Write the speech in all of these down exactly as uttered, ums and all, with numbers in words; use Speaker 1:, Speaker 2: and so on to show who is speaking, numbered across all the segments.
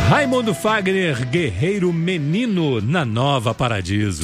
Speaker 1: Raimundo Fagner, Guerreiro Menino, na Nova Paradiso.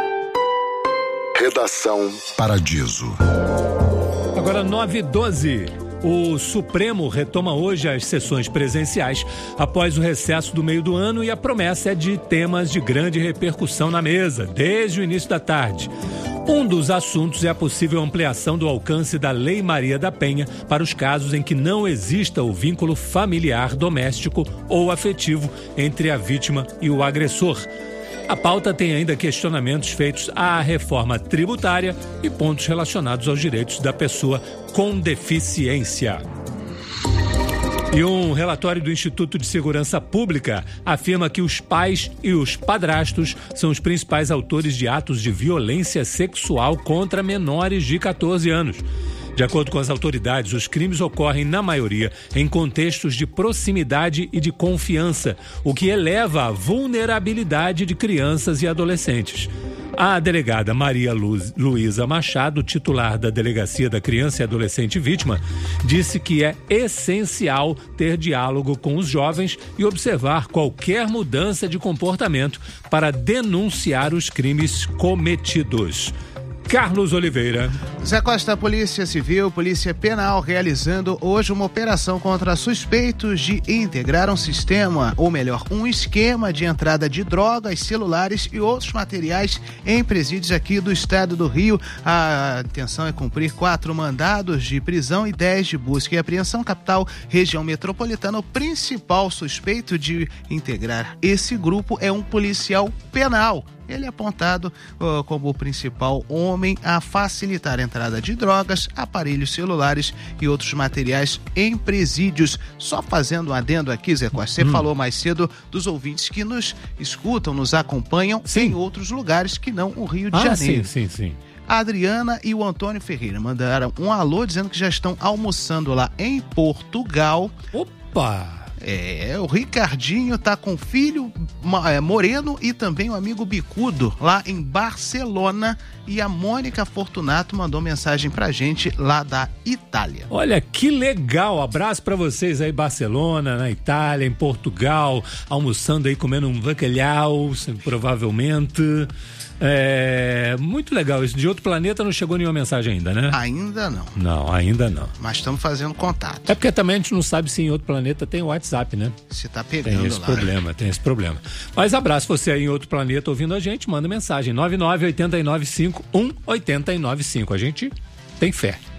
Speaker 2: Redação Paradiso.
Speaker 1: Agora nove e doze. O Supremo retoma hoje as sessões presenciais após o recesso do meio do ano e a promessa é de temas de grande repercussão na mesa, desde o início da tarde. Um dos assuntos é a possível ampliação do alcance da Lei Maria da Penha para os casos em que não exista o vínculo familiar, doméstico ou afetivo entre a vítima e o agressor. A pauta tem ainda questionamentos feitos à reforma tributária e pontos relacionados aos direitos da pessoa com deficiência. E um relatório do Instituto de Segurança Pública afirma que os pais e os padrastos são os principais autores de atos de violência sexual contra menores de catorze anos. De acordo com as autoridades, os crimes ocorrem, na maioria, em contextos de proximidade e de confiança, o que eleva a vulnerabilidade de crianças e adolescentes. A delegada Maria Lu- Luísa Machado, titular da Delegacia da Criança e Adolescente Vítima, disse que é essencial ter diálogo com os jovens e observar qualquer mudança de comportamento para denunciar os crimes cometidos. Carlos Oliveira.
Speaker 3: Zé Costa, Polícia Civil, Polícia Penal, realizando hoje uma operação contra suspeitos de integrar um sistema, ou melhor, um esquema de entrada de drogas, celulares e outros materiais em presídios aqui do estado do Rio. A intenção é cumprir quatro mandados de prisão e dez de busca e apreensão. Capital, região metropolitana. O principal suspeito de integrar esse grupo é um policial penal. Ele é apontado uh, como o principal homem a facilitar a entrada de drogas, aparelhos celulares e outros materiais em presídios. Só fazendo um adendo aqui, Zé Costa, você hum. falou mais cedo dos ouvintes que nos escutam, nos acompanham sim. em outros lugares que não o Rio de
Speaker 1: ah,
Speaker 3: Janeiro.
Speaker 1: Sim, sim, sim.
Speaker 3: A Adriana e o Antônio Ferreira mandaram um alô dizendo que já estão almoçando lá em Portugal.
Speaker 1: Opa!
Speaker 3: É, o Ricardinho tá com o filho é, Moreno e também o amigo Bicudo lá em Barcelona, e a Mônica Fortunato mandou mensagem pra gente lá da Itália.
Speaker 1: Olha que legal, abraço pra vocês aí, Barcelona, na Itália, em Portugal, almoçando aí, comendo um bacalhau, provavelmente. É muito legal isso. De outro planeta não chegou nenhuma mensagem ainda, né?
Speaker 3: Ainda não.
Speaker 1: Não, ainda não.
Speaker 3: Mas estamos fazendo contato.
Speaker 1: É porque também a gente não sabe se em outro planeta tem WhatsApp, né?
Speaker 3: Se tá pegando lá.
Speaker 1: Tem esse
Speaker 3: lá,
Speaker 1: problema,
Speaker 3: né?
Speaker 1: tem esse problema. Mas abraço você aí em outro planeta ouvindo a gente, manda mensagem nove nove oito nove cinco um oito nove cinco. A gente tem fé.